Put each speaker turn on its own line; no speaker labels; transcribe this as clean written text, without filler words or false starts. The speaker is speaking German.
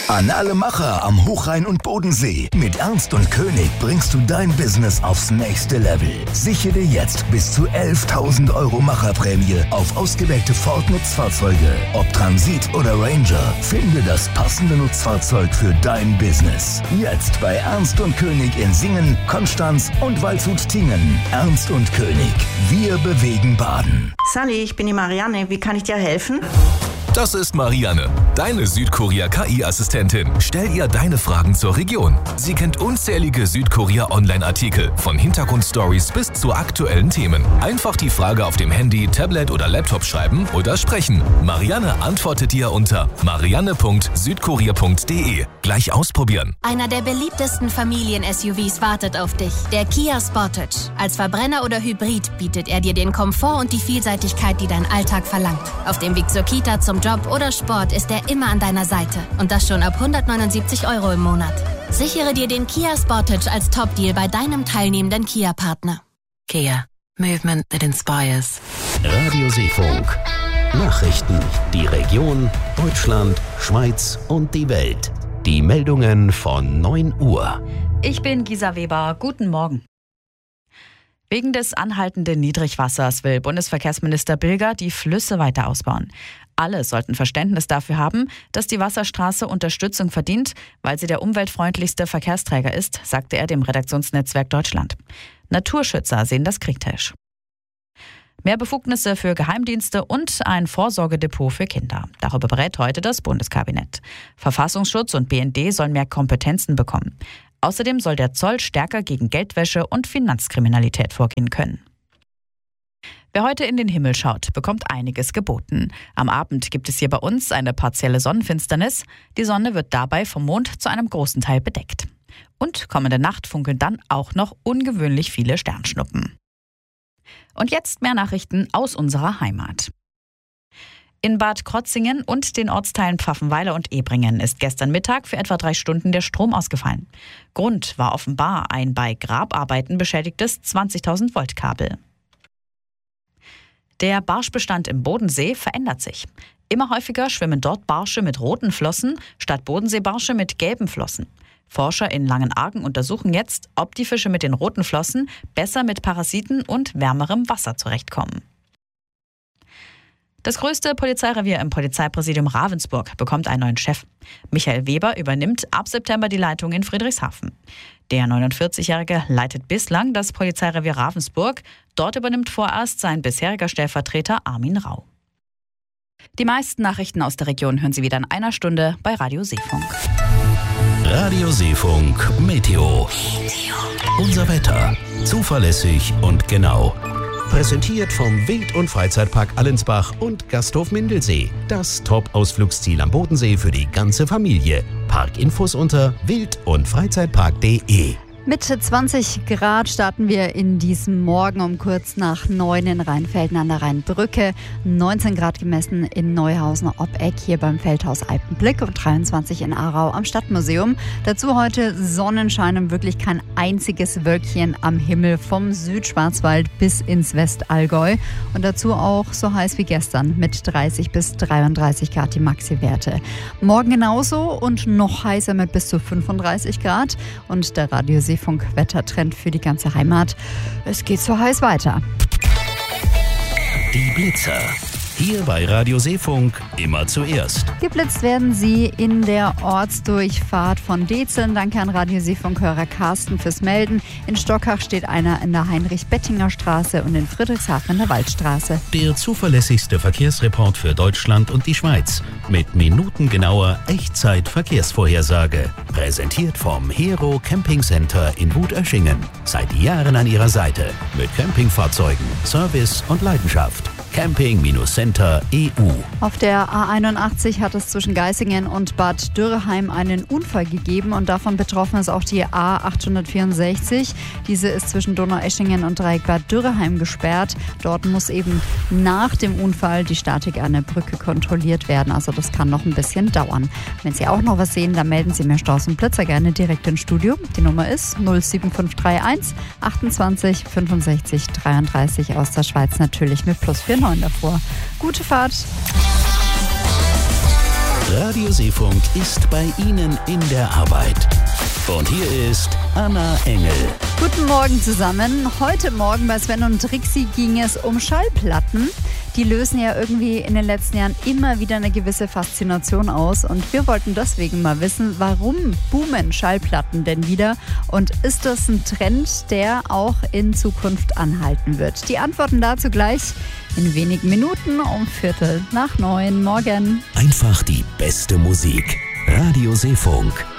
An alle Macher am Hochrhein und Bodensee. Mit Ernst und König bringst du dein Business aufs nächste Level. Sichere jetzt bis zu 11.000 € Macherprämie auf ausgewählte Ford-Nutzfahrzeuge. Ob Transit oder Ranger, finde das passende Nutzfahrzeug für dein Business. Jetzt bei Ernst und König in Singen, Konstanz und Waldshut-Tiengen. Ernst und König. Wir bewegen Baden.
Sally, ich bin die Marianne. Wie kann ich dir helfen?
Das ist Marianne, deine Südkorea-KI-Assistentin. Stell ihr deine Fragen zur Region. Sie kennt unzählige Südkorea-Online-Artikel, von Hintergrundstories bis zu aktuellen Themen. Einfach die Frage auf dem Handy, Tablet oder Laptop schreiben oder sprechen. Marianne antwortet dir unter marianne.südkorea.de. Gleich ausprobieren.
Einer der beliebtesten Familien-SUVs wartet auf dich, der Kia Sportage. Als Verbrenner oder Hybrid bietet er dir den Komfort und die Vielseitigkeit, die dein Alltag verlangt. Auf dem Weg zur Kita, zum Job oder Sport ist er immer an deiner Seite. Und das schon ab 179 € im Monat. Sichere dir den Kia Sportage als Top-Deal bei deinem teilnehmenden Kia-Partner.
Kia. Movement that inspires.
Radio Seefunk. Nachrichten. Die Region, Deutschland, Schweiz und die Welt. Die Meldungen von 9 Uhr.
Ich bin Gisa Weber. Guten Morgen. Wegen des anhaltenden Niedrigwassers will Bundesverkehrsminister Bilger die Flüsse weiter ausbauen. Alle sollten Verständnis dafür haben, dass die Wasserstraße Unterstützung verdient, weil sie der umweltfreundlichste Verkehrsträger ist, sagte er dem Redaktionsnetzwerk Deutschland. Naturschützer sehen das kritisch. Mehr Befugnisse für Geheimdienste und ein Vorsorgedepot für Kinder. Darüber berät heute das Bundeskabinett. Verfassungsschutz und BND sollen mehr Kompetenzen bekommen. Außerdem soll der Zoll stärker gegen Geldwäsche und Finanzkriminalität vorgehen können. Wer heute in den Himmel schaut, bekommt einiges geboten. Am Abend gibt es hier bei uns eine partielle Sonnenfinsternis. Die Sonne wird dabei vom Mond zu einem großen Teil bedeckt. Und kommende Nacht funkeln dann auch noch ungewöhnlich viele Sternschnuppen. Und jetzt mehr Nachrichten aus unserer Heimat. In Bad Krotzingen und den Ortsteilen Pfaffenweiler und Ebringen ist gestern Mittag für etwa 3 Stunden der Strom ausgefallen. Grund war offenbar ein bei Grabarbeiten beschädigtes 20.000 Volt Kabel. Der Barschbestand im Bodensee verändert sich. Immer häufiger schwimmen dort Barsche mit roten Flossen statt Bodenseebarsche mit gelben Flossen. Forscher in Langenargen untersuchen jetzt, ob die Fische mit den roten Flossen besser mit Parasiten und wärmerem Wasser zurechtkommen. Das größte Polizeirevier im Polizeipräsidium Ravensburg bekommt einen neuen Chef. Michael Weber übernimmt ab September die Leitung in Friedrichshafen. Der 49-Jährige leitet bislang das Polizeirevier Ravensburg. Dort übernimmt vorerst sein bisheriger Stellvertreter Armin Rau. Die meisten Nachrichten aus der Region hören Sie wieder in einer Stunde bei Radio Seefunk.
Radio Seefunk Meteo. Unser Wetter. Zuverlässig und genau. Präsentiert vom Wild- und Freizeitpark Allensbach und Gasthof Mindelsee. Das Top-Ausflugsziel am Bodensee für die ganze Familie. Parkinfos unter wild- und freizeitpark.de.
Mit 20 Grad starten wir in diesem Morgen um kurz nach 9 in Rheinfelden an der Rheinbrücke. 19 Grad gemessen in Neuhausen-Obbeck hier beim Feldhaus Alpenblick und 23 in Aarau am Stadtmuseum. Dazu heute Sonnenschein und wirklich kein einziges Wölkchen am Himmel vom Südschwarzwald bis ins Westallgäu. Und dazu auch so heiß wie gestern mit 30 bis 33 Grad die Maxi-Werte. Morgen genauso und noch heißer mit bis zu 35 Grad. Und der Radio Seefunk-Wettertrend für die ganze Heimat. Es geht so heiß weiter.
Die Blitzer. Hier bei Radio Seefunk immer zuerst.
Geblitzt werden sie in der Ortsdurchfahrt von Dezeln. Danke an Radio Seefunk-Hörer Carsten fürs Melden. In Stockach steht einer in der Heinrich-Bettinger-Straße und in Friedrichshafen in der Waldstraße.
Der zuverlässigste Verkehrsreport für Deutschland und die Schweiz. Mit minutengenauer Echtzeit-Verkehrsvorhersage. Präsentiert vom Hero Camping Center in Wut-Öschingen. Seit Jahren an ihrer Seite. Mit Campingfahrzeugen, Service und Leidenschaft. Camping-Center.eu.
Auf der A81 hat es zwischen Geißingen und Bad Dürrheim einen Unfall gegeben und davon betroffen ist auch die A864. Diese ist zwischen Donaueschingen und Dreieck Bad Dürrheim gesperrt. Dort muss eben nach dem Unfall die Statik an der Brücke kontrolliert werden. Also das kann noch ein bisschen dauern. Wenn Sie auch noch was sehen, dann melden Sie mir Staus und Blitzer gerne direkt ins Studio. Die Nummer ist 07531 28 65 33 aus der Schweiz, natürlich mit +49 davor. Gute Fahrt!
Radio Seefunk ist bei Ihnen in der Arbeit. Und hier ist Anna Engel.
Guten Morgen zusammen. Heute Morgen bei Sven und Trixie ging es um Schallplatten. Die lösen ja irgendwie in den letzten Jahren immer wieder eine gewisse Faszination aus. Und wir wollten deswegen mal wissen, warum boomen Schallplatten denn wieder? Und ist das ein Trend, der auch in Zukunft anhalten wird? Die Antworten dazu gleich in wenigen Minuten um 8:45. Morgen.
Einfach die beste Musik. Radio Seefunk.